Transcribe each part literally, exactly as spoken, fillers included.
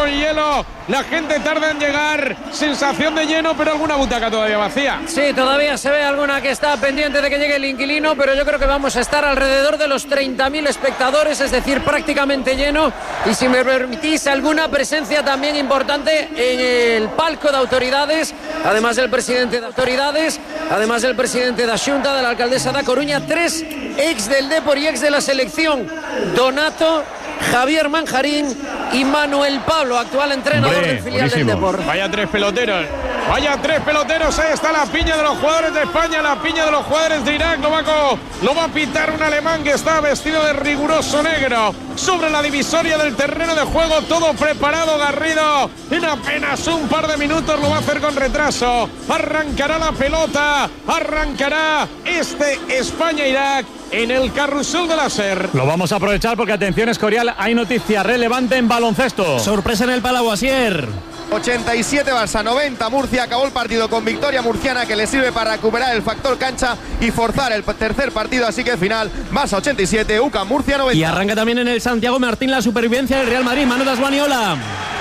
con hielo. La gente tarda en llegar. Sensación de lleno, pero alguna butaca todavía vacía. Sí, todavía se ve alguna que está pendiente de que llegue el inquilino, pero yo creo que vamos a estar alrededor de los treinta mil espectadores, es decir, prácticamente lleno. Y si me permitís, alguna presencia también importante en el palco de autoridades, además del presidente de autoridades, además del presidente de la Xunta, de la alcaldesa da Coruña, tres ex del Depor y ex de la selección, Donato, Javier Manjarín y Manuel Pablo, actual entrenador Hombre, del filial buenísimo. del Depor. Vaya tres peloteros, vaya tres peloteros, ahí está la piña de los jugadores de España, la piña de los jugadores de Irak, lo va, a, lo va a pitar un alemán que está vestido de riguroso negro, sobre la divisoria del terreno de juego, todo preparado, Garrido, en apenas un par de minutos lo va a hacer con retraso, arrancará la pelota, arrancará este España-Irak en el carrusel de la SER. Lo vamos a aprovechar porque, atención, Escorial, hay noticia relevante en baloncesto. Sorpresa en el Palau, Asier. ochenta y siete Barça, noventa Murcia. Acabó el partido con victoria murciana que le sirve para recuperar el factor cancha y forzar el tercer partido. Así que final, Barça ochenta y siete, U C A M Murcia noventa. Y arranca también en el Santiago Martín la supervivencia del Real Madrid. Manu Dasguaniola.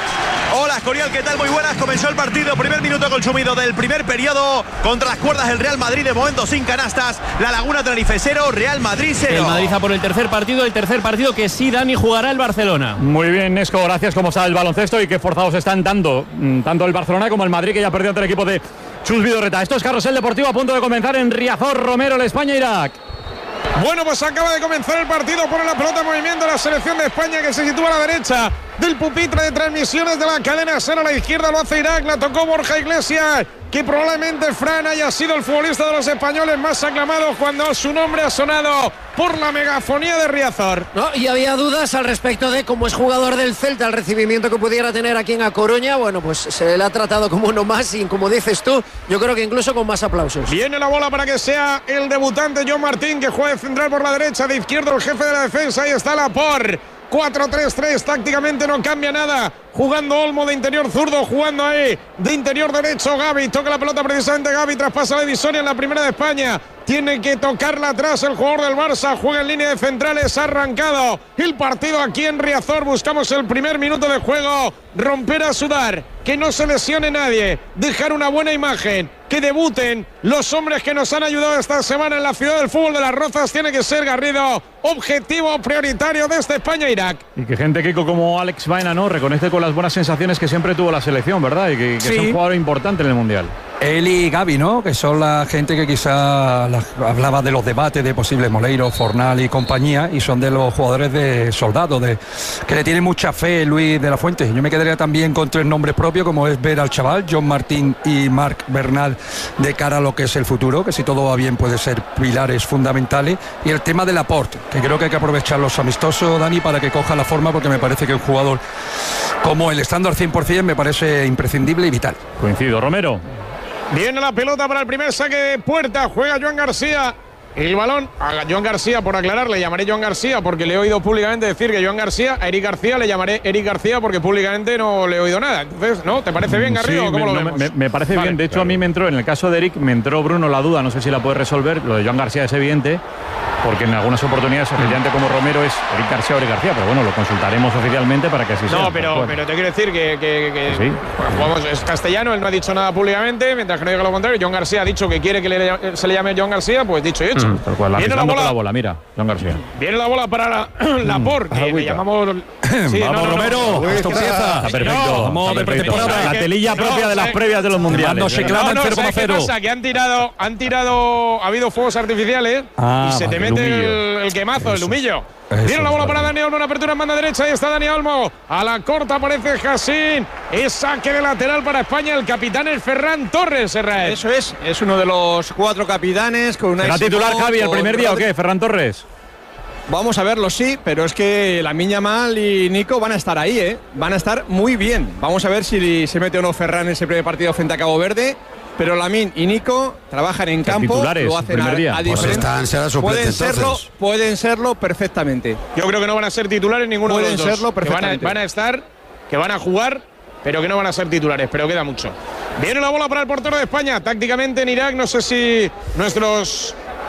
Hola, Escorial, ¿qué tal? Muy buenas. Comenzó el partido, primer minuto consumido del primer periodo. Contra las cuerdas el Real Madrid, de momento sin canastas. La Laguna Tenerife cero, Real Madrid cero. El Madrid va por el tercer partido, el tercer partido que sí, Dani, jugará el Barcelona. Muy bien, Nesco, gracias. ¿Cómo está el baloncesto y qué forzados están dando tanto el Barcelona como el Madrid, que ya perdió ante el equipo de Chus Vidorreta? Esto es Carrusel Deportivo, a punto de comenzar en Riazor, Romero, el España-Irak. Bueno, pues acaba de comenzar el partido, pone la pelota en movimiento la selección de España, que se sitúa a la derecha del pupitre de transmisiones de la cadena SER. A la izquierda lo hace Irak, la tocó Borja Iglesias, que probablemente Fran haya sido el futbolista de los españoles más aclamados cuando su nombre ha sonado por la megafonía de Riazor. No, y había dudas al respecto de cómo es jugador del Celta, el recibimiento que pudiera tener aquí en A Coruña. Bueno, pues se le ha tratado como uno más y, como dices tú, yo creo que incluso con más aplausos. Viene la bola para que sea el debutante John Martín, que juega de central por la derecha, de izquierdo el jefe de la defensa. Ahí está Laporte. cuatro tres tres, tácticamente no cambia nada. Jugando Olmo de interior zurdo, jugando ahí de interior derecho Gavi. Toca la pelota precisamente Gavi, traspasa la divisoria en la primera de España. Tiene que tocarla atrás el jugador del Barça. Juega en línea de centrales, ha arrancado el partido aquí en Riazor. Buscamos el primer minuto de juego. Romper a sudar, que no se lesione nadie, dejar una buena imagen, que debuten los hombres que nos han ayudado esta semana en la ciudad del fútbol de Las Rozas. Tiene que ser, Garrido, objetivo prioritario de este España-Irak. Y que gente, Kiko, como Alex Baena, ¿no?, reconoce con las buenas sensaciones que siempre tuvo la selección, ¿verdad? Y que, que sí, es un jugador importante en el Mundial. Él y Gavi, ¿no?, que son la gente que quizá la, hablaba de los debates de posibles Moleiro, Fornal y compañía, y son de los jugadores de soldados, de, que le tiene mucha fe Luis de la Fuente. Yo me quedaría también con tres nombres propios, como es ver al chaval, John Martín y Marc Bernal, de cara a lo que es el futuro, que si todo va bien puede ser pilares fundamentales. Y el tema del Laporte, que creo que hay que aprovechar los amistosos, Dani, para que coja la forma, porque me parece que un jugador como el estando al cien por ciento me parece imprescindible y vital. Coincido. Romero. Viene la pelota para el primer saque de puerta. Juega Joan García. El balón a Joan García, por aclarar, le llamaré Joan García porque le he oído públicamente decir que Joan García, a Eric García le llamaré Eric García porque públicamente no le he oído nada. Entonces, ¿no? ¿Te parece bien, Garrido? Sí, ¿Cómo me, lo no, vemos? Me, me parece vale, bien. De hecho, claro. a mí me entró, en el caso de Eric, me entró Bruno la duda, no sé si la puede resolver. Lo de Joan García es evidente, porque en algunas oportunidades, efectivamente, como Romero es Eric García o Eric García, pero bueno, lo consultaremos oficialmente para que así sea. No, pero, bueno. pero te quiero decir que, que, que ¿Sí? pues, vamos, es castellano, él no ha dicho nada públicamente, mientras que no diga lo contrario. Joan García ha dicho que quiere que le, se le llame Joan García, pues dicho y hecho. Mm, tal cual, la, Viene la bola, la bola, mira, Joan García. Viene la bola para la, Laporte, que le llamamos. Sí, vamos, no, no, Romero, no, esto no, empieza. Está perfecto. No, Vamos de pretemporada. La telilla no, propia de las eh, previas de los mundiales. No se clama no, en no, cero coma cero. ¿Qué pasa? Que han tirado, han tirado, ha habido fuegos artificiales Ah, y se vale, te mete el el, humillo. el quemazo, el Eso. humillo. Eso, Viene la bola vale. para Dani Olmo, una apertura en banda derecha, ahí está Dani Olmo. A la corta aparece Jacín. Es saque de lateral para España, el capitán es Ferran Torres, Herrera. Eso es, es uno de los cuatro capitanes con una. ¿Será titular Javi el primer día o qué, Ferran Torres? Vamos a verlo, sí, pero es que Lamine Yamal y Nico van a estar ahí, ¿eh? Van a estar muy bien. Vamos a ver si se mete o no Ferran en ese primer partido frente a Cabo Verde. Pero Lamine y Nico trabajan en campo, titulares, lo hacen a, primer día. a Pues diferentes. están, será suplente, pueden serlo, entonces. pueden serlo perfectamente. Yo creo que no van a ser titulares ninguno Pueden de los dos. serlo Que van a, perfectamente. van a estar, que van a jugar, pero que no van a ser titulares, pero queda mucho. Viene la bola para el portero de España. Tácticamente en Irak, no sé si nuestros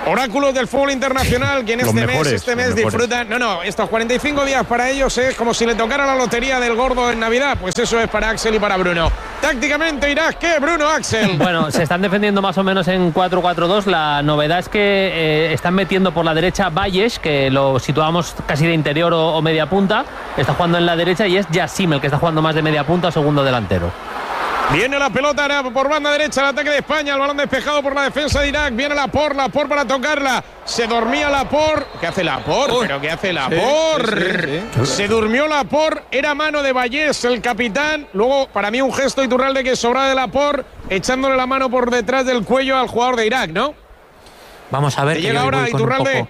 Oráculos del fútbol internacional, que en este mejores, mes, este mes disfrutan. No, no, estos cuarenta y cinco días para ellos es como si le tocara la lotería del gordo en Navidad. Pues eso es para Axel y para Bruno. Tácticamente, Irak, ¿qué, Bruno, Axel? Bueno, se están defendiendo más o menos en cuatro cuatro dos. La novedad es que eh, están metiendo por la derecha Valles, que lo situábamos casi de interior o, o media punta. Está jugando en la derecha, y es Yassim el que está jugando más de media punta o segundo delantero. Viene la pelota por banda derecha, el ataque de España, el balón despejado por la defensa de Irak. Viene la por, la por para tocarla. Se dormía la por. ¿Qué hace la por? Oh, ¿Pero qué hace la sí, por? Sí, sí, sí. Se durmió la por. Era mano de Vallés, el capitán. Luego, para mí, un gesto Iturralde que sobra de la por, echándole la mano por detrás del cuello al jugador de Irak, ¿no? Vamos a ver. Llega ahora Iturralde.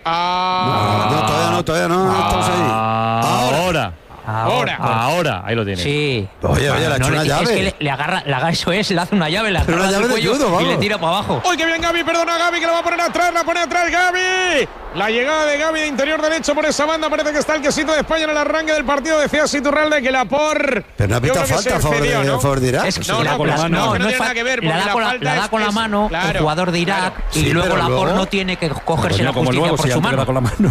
Ah, no, no, todavía no, todavía no. Ah, estamos ahí. Ahora. ahora. Ahora. Ahora, ahí lo tienes. Sí. Oye, oye, le ha hecho una llave. Es que le, le agarra, le agarra, eso es, le hace una llave, le agarra una llave del cuello judo, y le tira para abajo. ¡Uy, qué bien Gavi! Perdona, Gavi, que lo va a poner atrás, la pone atrás Gavi. La llegada de Gavi de interior derecho por esa banda. Parece que está el quesito de España en el arranque del partido. Decía Iturralde que la por. Pero no ha pita falta a favor de, ¿no? favor de Irak. Es que no, no, con la mano. No, no, no tiene nada que ver. La da con la, la, da con la mano claro, el jugador de Irak, claro. Y sí, luego la por no tiene que cogerse la justicia por su mano.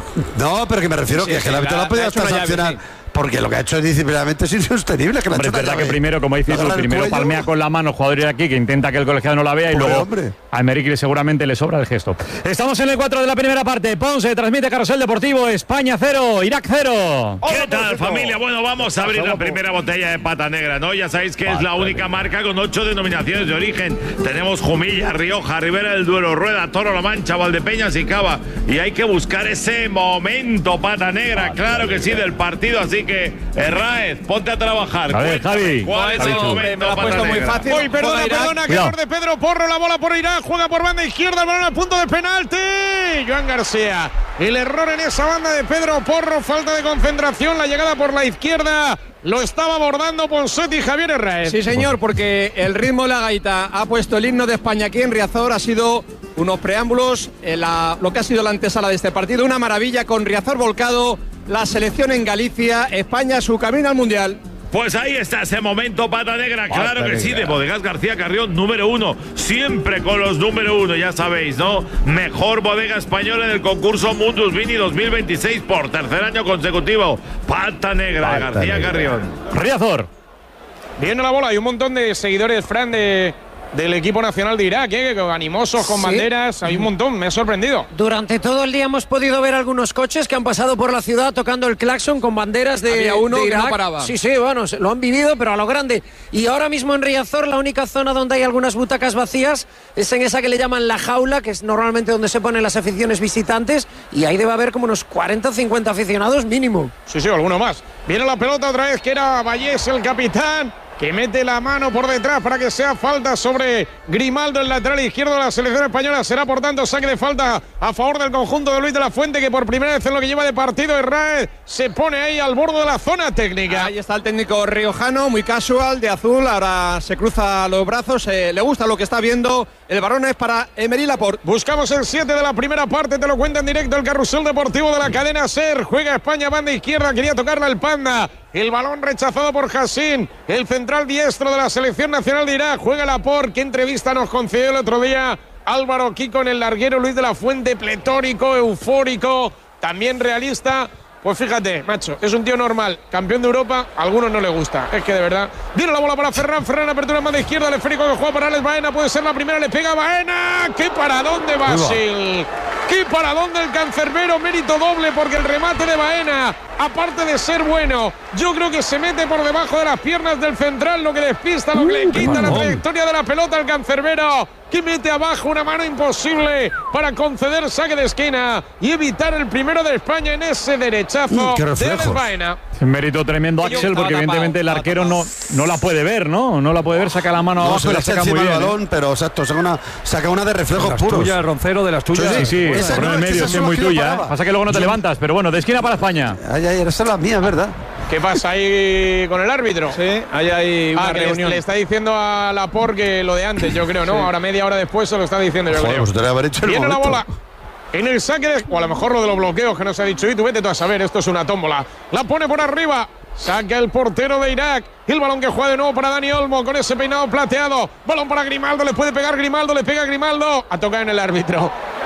No, pero que me refiero que el árbitro la ha podido hasta sancionar. Porque lo que ha hecho es disciplinadamente es insostenible. Que hombre, es verdad que primero, como dices tú, primero palmea con la mano el jugador aquí, que intenta que el colegiado no la vea, y luego hombre. a Emerick seguramente le sobra el gesto. Estamos en el cuatro de la primera parte. Ponce transmite Carrusel Deportivo. España cero, Irak cero. ¿Qué tal, familia? Bueno, vamos a abrir la primera botella de Pata Negra, ¿no? Ya sabéis que es la única marca con ocho denominaciones de origen. Tenemos Jumilla, Rioja, Ribera del Duero, Rueda, Toro La Mancha, Valdepeñas y Cava. Y hay que buscar ese momento, Pata Negra, claro que sí, del partido. Así que, Herráez, ponte a trabajar. A ver, Javi. ¿Cuál es el momento? Me la ha puesto muy fácil. Uy, perdona, perdona, que error de Pedro Porro, la bola por Irak, juega por banda izquierda, el balón al punto de penalti. Joan García, el error en esa banda de Pedro Porro, falta de concentración, la llegada por la izquierda. Lo estaba abordando Ponseti y Javier Herráez. Sí, señor, porque el ritmo de la gaita ha puesto el himno de España aquí en Riazor. Ha sido unos preámbulos, en la, lo que ha sido la antesala de este partido. Una maravilla con Riazor volcado, la selección en Galicia, España su camino al Mundial. Pues ahí está ese momento, Pata Negra, claro Pata que sí, de Bodegas García Carrión, número uno, siempre con los número uno, ya sabéis, ¿no? Mejor bodega española en el concurso Mundus Vini dos mil veintiséis por tercer año consecutivo. Pata Negra Pata de García Negra. Carrión. Riazor. Viene la bola, hay un montón de seguidores, Fran, de... del equipo nacional de Irak, ¿eh? Animosos, con ¿sí? banderas, hay un montón, me ha sorprendido. Durante todo el día hemos podido ver algunos coches que han pasado por la ciudad tocando el claxon con banderas de, Había uno de Irak. Que no paraba. Sí, sí, bueno, lo han vivido, pero a lo grande. Y ahora mismo en Riazor, la única zona donde hay algunas butacas vacías es en esa que le llaman la jaula, que es normalmente donde se ponen las aficiones visitantes, y ahí debe haber como unos cuarenta o cincuenta aficionados mínimo. Sí, sí, alguno más. Viene la pelota otra vez, que era Vallés, el capitán, que mete la mano por detrás para que sea falta sobre Grimaldo, el lateral izquierdo de la selección española. Será por tanto saque de falta a favor del conjunto de Luis de la Fuente, que por primera vez en lo que lleva de partido Herráez se pone ahí al borde de la zona técnica. Ahí está el técnico riojano, muy casual, de azul, ahora se cruza los brazos, eh, le gusta lo que está viendo. El balón es para Emery Laporte. Buscamos el siete de la primera parte, te lo cuenta en directo el Carrusel Deportivo de la cadena SER. Juega España, banda izquierda, quería tocarla el Panda. El balón rechazado por Hassin, el central diestro de la selección nacional de Irak. Juega Laporte, qué entrevista nos concedió el otro día Álvaro Kiko en el larguero. Luis de la Fuente, pletórico, eufórico, también realista. Pues fíjate, macho, es un tío normal, campeón de Europa, a algunos no le gusta, es que de verdad. Viene la bola para Ferran, Ferran apertura en mano izquierda, el esférico que juega para Alex Baena, puede ser la primera, le pega a Baena. ¡Qué paradón de Basil! ¡Qué paradón del cancerbero! Mérito doble porque el remate de Baena, aparte de ser bueno, yo creo que se mete por debajo de las piernas del central, lo que despista, lo que le quita la trayectoria de la pelota al cancerbero, que mete abajo una mano imposible para conceder saque de esquina y evitar el primero de España en ese derechazo de Alex Baena. Un mérito tremendo, Axel, porque evidentemente el arquero no, no la puede ver, ¿no? No la puede ver, saca la mano no, abajo y la saca muy bien. El balón, ¿eh? Pero exacto, saca una, saca una de reflejos de las puros. Tuyas, Roncero, de las tuyas. Sí, sí, esa, por no, el medio, es, es muy tuya. ¿eh? Pasa que luego no te levantas, pero bueno, de esquina para España. Ay, ay, esa es la mía, es verdad. ¿Qué pasa ahí con el árbitro? Sí, ahí hay una ah, reunión. Le está diciendo a Laporte que lo de antes, yo creo, ¿no? Sí. Ahora media hora después se lo está diciendo, yo Joder, creo. Pues haber hecho el Viene momento. la bola en el saque de... O a lo mejor lo de los bloqueos que nos ha dicho. Y tú vete tú a saber, esto es una tómbola. La pone por arriba. Saca el portero de Irak. El balón que juega de nuevo para Dani Olmo con ese peinado plateado. Balón para Grimaldo. Le puede pegar Grimaldo. Le pega Grimaldo. Ha tocado en el árbitro.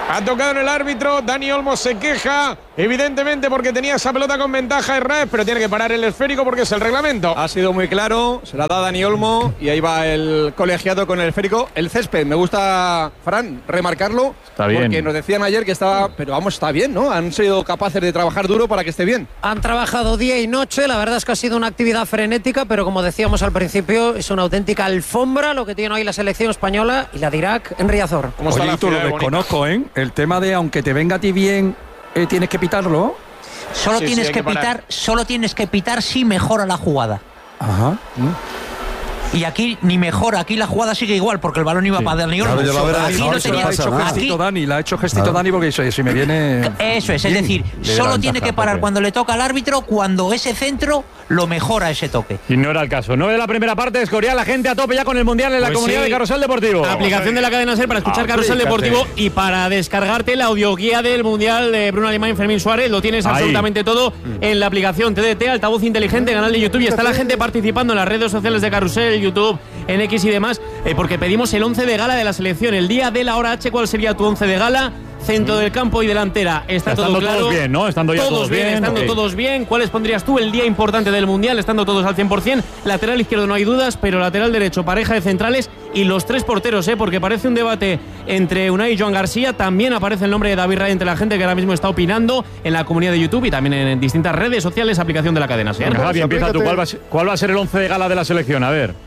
Ha tocado en el árbitro, Dani Olmo se queja, evidentemente porque tenía esa pelota con ventaja Herrera, pero tiene que parar el esférico porque es el reglamento. Ha sido muy claro, se la da Dani Olmo y ahí va el colegiado con el esférico. El césped, me gusta, Fran, remarcarlo, está bien. Porque nos decían ayer que estaba, pero vamos, está bien, ¿no? Han sido capaces de trabajar duro para que esté bien. Han trabajado día y noche, la verdad es que ha sido una actividad frenética, pero como decíamos al principio, es una auténtica alfombra lo que tiene hoy la selección española y la de Irak en Riazor. ¿Cómo está? Oye, tú lo desconozco, ¿eh? El tema de aunque te venga a ti bien, eh, tienes que pitarlo. Solo sí, tienes sí, que, que pitar, solo tienes que pitar si mejora la jugada. Ajá. ¿Mm? Y aquí ni mejora, aquí la jugada sigue igual porque el balón iba sí. para Dani Olmo. Claro, aquí no tenía ha hecho gestito Dani, la ha hecho gestito claro. Dani porque eso, si me viene. Eso es, bien, es decir, solo tiene que parar porque... cuando le toca al árbitro, cuando ese centro lo mejora ese toque. Y no era el caso. nueve de la primera parte, Escorial, la gente a tope ya con el Mundial en la pues comunidad sí. de Carrusel Deportivo. La aplicación de la cadena SER para escuchar Carrusel Deportivo y para descargarte la audioguía del Mundial de Bruno Alemán y Fermín Suárez. Lo tienes Ahí. absolutamente todo en la aplicación T D T, altavoz inteligente, canal de YouTube. Y está la gente participando en las redes sociales de Carrusel, YouTube, en X y demás, eh, porque pedimos el once de gala de la selección. El día de la hora H, ¿cuál sería tu once de gala? Centro del campo y delantera. Está estando todo claro. Todos bien, ¿no? Estando ya todos, todos bien, bien. Estando okay. todos bien. ¿Cuáles pondrías tú el día importante del Mundial? Estando todos al cien por cien. Lateral izquierdo no hay dudas, pero lateral derecho, pareja de centrales y los tres porteros, ¿eh? Porque parece un debate entre Unai y Joan García. También aparece el nombre de David Raya entre la gente que ahora mismo está opinando en la comunidad de YouTube y también en distintas redes sociales, aplicación de la cadena SER. Bueno, Javi, empieza tú. ¿Cuál va, ¿Cuál va a ser el once de gala de la selección? A ver.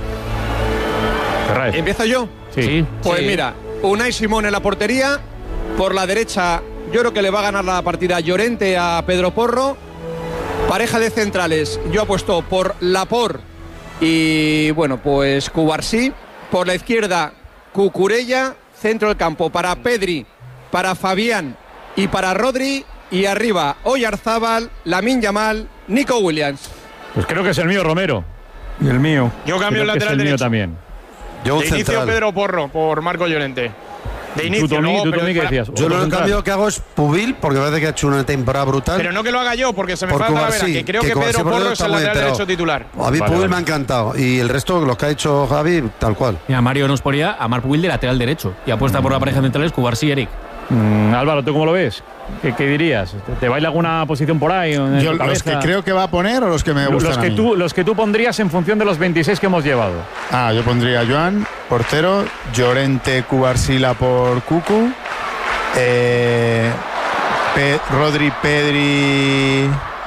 ¿Empiezo yo? Sí. sí. Pues sí. mira, Unai Simón en la portería. Por la derecha, yo creo que le va a ganar la partida Llorente a Pedro Porro. Pareja de centrales, yo apuesto por Laporte y, bueno, pues Cubarsí. Por la izquierda, Cucurella. Centro del campo para Pedri, para Fabián y para Rodri. Y arriba, Oyarzábal, Lamine Yamal, Nico Williams. Pues creo que es el mío, Romero. Y el mío. Yo cambio el lateral el derecho. Mío también. Yo de inicio central. Pedro Porro por Marco Llorente. De inicio, tú, Tommy, no, tú, pero Tommy, ¿qué decías? Yo lo cambio que hago es Pubil, porque parece que ha hecho una temporada brutal. Pero no que lo haga yo, porque se me falta la vera, que creo que, que Pedro Porro es el lateral derecho titular. A mí vale, Pubil vale. me ha encantado. Y el resto, los que ha hecho Javi, tal cual. Mira, Mario nos ponía a Marc Pubil de lateral derecho y apuesta mm. por la pareja de centrales Cubarsí y Eric. Mm, Álvaro, ¿tú cómo lo ves? ¿Qué, qué dirías? ¿Te, ¿Te baila alguna posición por ahí? Yo, ¿Los que creo que va a poner o los que me gustan los que a mí? Tú, los que tú pondrías en función de los veintiséis que hemos llevado. Ah, yo pondría a Joan, portero, Llorente, Cubarsila por Cucu, eh, Pe Rodri, Pedri,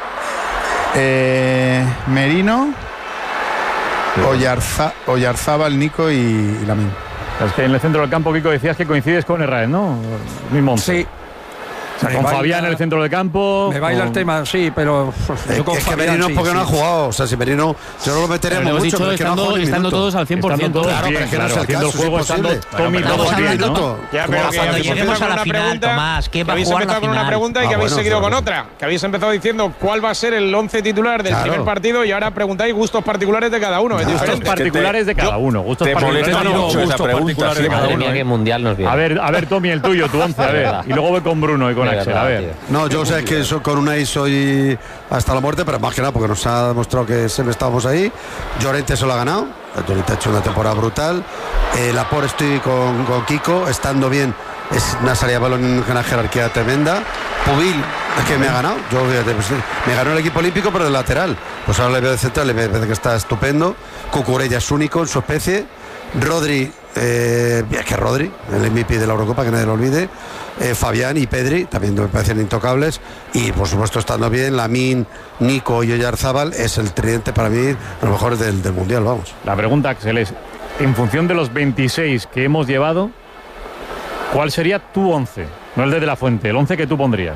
eh, Merino, Oyarza Oyarzábal, Nico y, y Lamine. Es que en el centro del campo, Kiko, decías que coincides con Herrera, ¿no? Mismo. Sí. O sea, con baila, Fabián en el centro del campo. Me baila con... el tema, sí, pero. Es, yo con es Fabián, que Merino sí, porque sí. no ha jugado. O sea, si Merino, yo no lo meteremos mucho. Dicho, pero estando, es que no estando todos al cien por ciento. Claro, bien, pero es que claro, no es el haciendo caso, el juego, es estando Tommy todos bien, ¿no? Ya, pero que cuando lleguemos a la final, pregunta, Tomás, ¿qué va a habéis jugar empezado la con una pregunta y ah, que habéis bueno, seguido claro. con otra. Que habéis empezado diciendo cuál va a ser el once titular del claro. primer partido y ahora preguntáis gustos particulares de cada uno. Claro. Gustos particulares de cada uno. Gustos particulares de cada uno. Qué mundial nos viene. A ver, a ver, Tommy, el tuyo, tu once, a ver. Y luego voy con Bruno y con Axel, a ver. No, yo sé que con Unai soy hasta la muerte, pero más que nada porque nos ha demostrado que siempre estábamos ahí. Llorente se lo ha ganado. Llorente ha hecho una temporada brutal. Eh, Laporte estoy con, con Kiko, estando bien. Es una salida de balón en una jerarquía tremenda. Pubil, es que me ha ganado. Yo pues, me ganó el equipo olímpico, pero de lateral. Pues ahora le veo de central, le parece que está estupendo. Cucurella es único en su especie. Rodri, eh, es que Rodri, el M V P de la Eurocopa, que nadie lo olvide. Eh, Fabián y Pedri también me parecen intocables. Y por supuesto, estando bien, Lamine, Nico y Oyarzábal es el tridente para mí, a lo mejor del, del mundial, vamos. La pregunta, Axel, es: en función de los veintiséis que hemos llevado, ¿cuál sería tu once? No el de De La Fuente, el once que tú pondrías.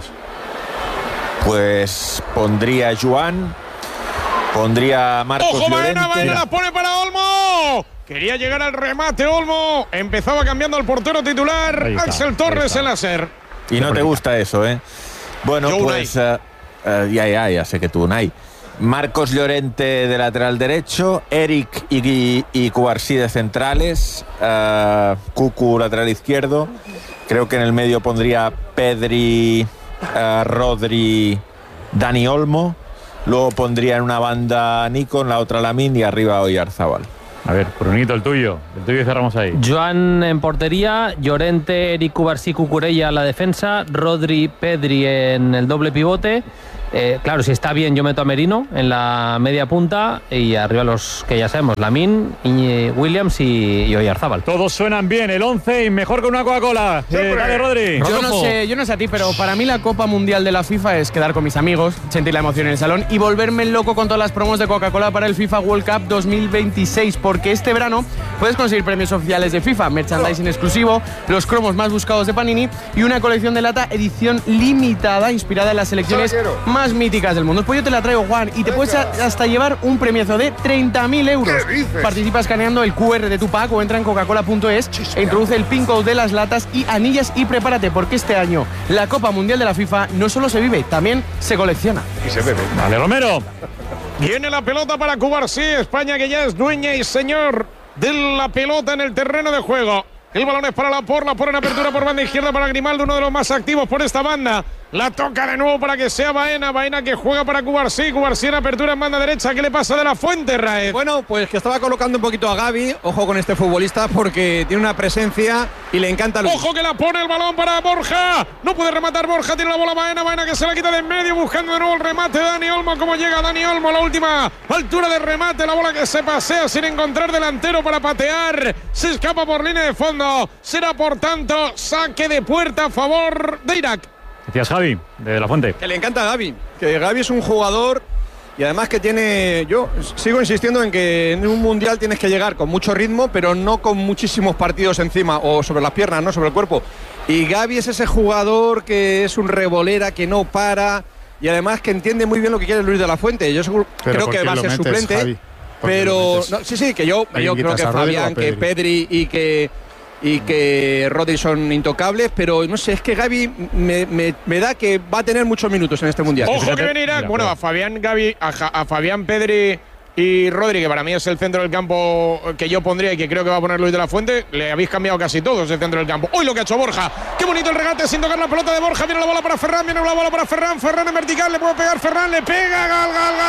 Pues pondría a Joan, pondría a Marcos ¡Ojo, Llorente. Baena, Baena la pone para Olmo! Quería llegar al remate Olmo. Empezaba cambiando al portero titular. Axel Torres en la SER. Y no te gusta eso, ¿eh? Bueno, Yo pues uh, uh, ya, ya, ya sé que tú, Unai. Marcos Llorente de lateral derecho, Eric y, y, y Cubarsí de centrales, uh, Cucu lateral izquierdo. Creo que en el medio pondría Pedri, uh, Rodri, Dani Olmo. Luego pondría en una banda Nico, en la otra Lamine y arriba Oyarzábal. A ver, Brunito, el tuyo. El tuyo y cerramos ahí. Joan en portería, Llorente, Eric Cubarsí, Cucurella a la defensa, Rodri, Pedri en el doble pivote. Eh, claro, si está bien yo meto a Merino en la media punta y arriba los que ya sabemos, Lamine, Iñi Williams y, y Oyarzábal. Todos suenan bien, el once y mejor con una Coca-Cola. Eh, dale, Rodri. Yo no, sé, yo no sé a ti, pero para mí la Copa Mundial de la FIFA es quedar con mis amigos, sentir la emoción en el salón y volverme loco con todas las promos de Coca-Cola para el FIFA World Cup dos mil veintiséis, porque este verano puedes conseguir premios oficiales de FIFA, merchandising exclusivo, los cromos más buscados de Panini y una colección de lata edición limitada inspirada en las selecciones más míticas del mundo. Pues yo te la traigo, Juan, y te puedes hasta llevar un premiazo de treinta mil euros. Participa escaneando el cu erre de tu pack o entra en coca-cola punto es e introduce el pin code de las latas y anillas y prepárate, porque este año la Copa Mundial de la FIFA no solo se vive, también se colecciona. Y se bebe. Vale, Romero. Viene la pelota para Cubarsí, España que ya es dueña y señor de la pelota en el terreno de juego. El balón es para Laporte, Laporte en apertura por banda izquierda para Grimaldo, uno de los más activos por esta banda. La toca de nuevo para que sea Baena, Baena que juega para Cubarsí, Cubarsí en apertura en banda derecha. ¿Qué le pasa de la Fuente, Raez? Bueno, pues que estaba colocando un poquito a Gavi, ojo con este futbolista porque tiene una presencia y le encanta el... Ojo que la pone el balón para Borja, no puede rematar Borja, tiene la bola Baena, Baena que se la quita de en medio buscando de nuevo el remate de Dani Olmo. ¿Cómo llega Dani Olmo? La última altura de remate, la bola que se pasea sin encontrar delantero para patear, se escapa por línea de fondo, será por tanto saque de puerta a favor de Irak. Decías Javi, de la Fuente. Que le encanta a Gavi, que Gavi es un jugador y además que tiene... Yo sigo insistiendo en que en un mundial tienes que llegar con mucho ritmo, pero no con muchísimos partidos encima o sobre las piernas, no sobre el cuerpo. Y Gavi es ese jugador que es un revolera, que no para y además que entiende muy bien lo que quiere Luis de la Fuente. Yo seguro, creo que va a ser metes, suplente, Javi? Pero... No, sí, sí, que yo, yo creo que Fabián, que Pedri y que... y que Rodri son intocables, pero no sé, es que Gavi me, me, me da que va a tener muchos minutos en este mundial. Ojo que viene Irak, bueno, a Fabián, Gavi, a, a Fabián, Pedri y Rodri, que para mí es el centro del campo que yo pondría y que creo que va a poner Luis de la Fuente, le habéis cambiado casi todos el centro del campo. ¡Uy, lo que ha hecho Borja! ¡Qué bonito el regate sin tocar la pelota de Borja! Viene la bola para Ferran, viene la bola para Ferran, Ferran en vertical, le puede pegar Ferran, le pega, gal, gal, gal.